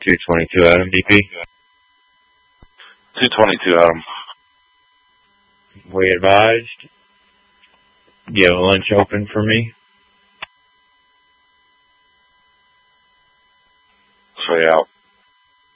222 Adam, DP. 222 Adam. We advised. You have lunch open for me? Stay out.